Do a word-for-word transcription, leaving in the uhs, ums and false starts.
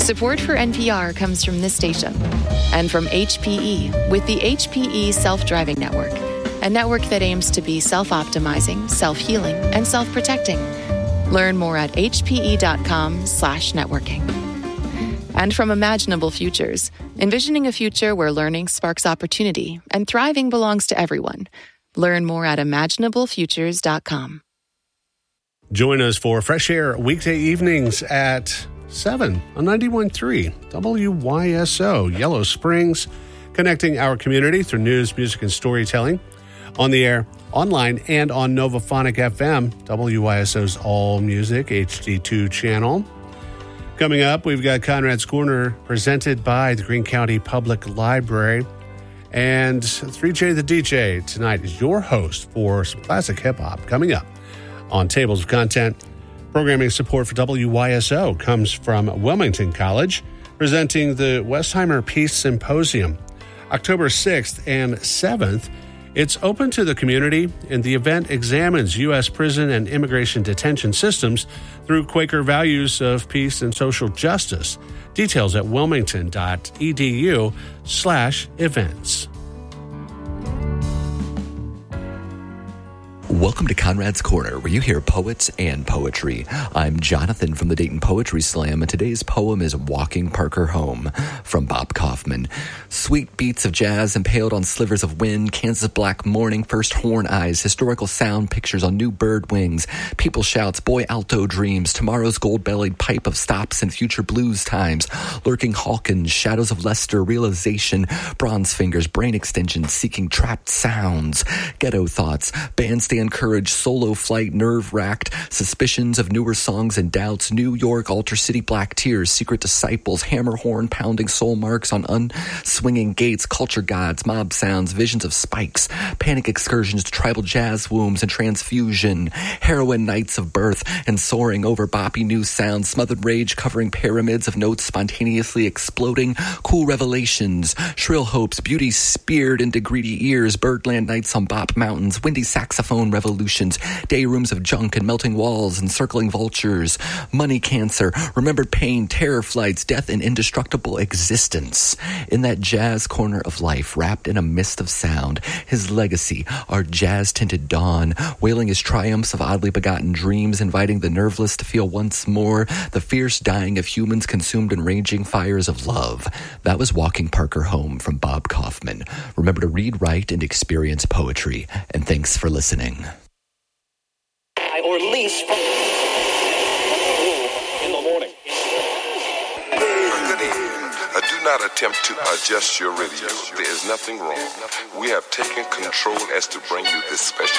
Support for N P R comes from this station and from H P E with the H P E Self-Driving Network, a network that aims to be self-optimizing, self-healing, and self-protecting. Learn more at hpe.com slash networking. And from Imaginable Futures, envisioning a future where learning sparks opportunity and thriving belongs to everyone. Learn more at imaginable futures dot com. Join us for Fresh Air weekday evenings at seven on ninety-one point three W Y S O, Yellow Springs, connecting our community through news, music, and storytelling. On the air, online, and on Novaphonic F M, W Y S O's All Music H D two channel. Coming up, we've got Conrad's Corner presented by the Greene County Public Library. And three J the D J tonight is your host for some classic hip-hop. Coming up on Tables of Content, programming support for W Y S O comes from Wilmington College, presenting the Westheimer Peace Symposium. October sixth and seventh, it's open to the community, and the event examines U S prison and immigration detention systems through Quaker values of peace and social justice. Details at wilmington.edu slash events. Welcome to Conrad's Corner, where you hear poets and poetry. I'm Jonathan from the Dayton Poetry Slam, and today's poem is Walking Parker Home from Bob Kaufman. Sweet beats of jazz impaled on slivers of wind, Kansas black morning, first horn eyes, historical sound pictures on new bird wings, people shouts, boy alto dreams, tomorrow's gold-bellied pipe of stops and future blues times, lurking Hawkins, shadows of Leicester, realization, bronze fingers, brain extensions, seeking trapped sounds, ghetto thoughts, bandstand courage, solo flight, nerve-racked, suspicions of newer songs and doubts, New York, Alter City, black tears, secret disciples, hammer horn pounding soul marks on unswinging gates, culture gods, mob sounds, visions of spikes, panic excursions to tribal jazz wombs and transfusion, heroin nights of birth and soaring over boppy new sounds, smothered rage covering pyramids of notes spontaneously exploding, cool revelations, shrill hopes, beauty speared into greedy ears, birdland nights on bop mountains, windy saxophone revolutions, day rooms of junk and melting walls and circling vultures, money cancer, remembered pain, terror flights, death and indestructible existence. In that jazz corner of life, wrapped in a mist of sound, his legacy, our jazz-tinted dawn, wailing his triumphs of oddly begotten dreams, inviting the nerveless to feel once more the fierce dying of humans consumed in raging fires of love. That was Walking Parker Home from Bob Kaufman. Remember to read, write, and experience poetry. And thanks for listening. Or lease from in the morning. Good evening. Uh, do not attempt to adjust your radio. There is nothing wrong. We have taken control as to bring you this special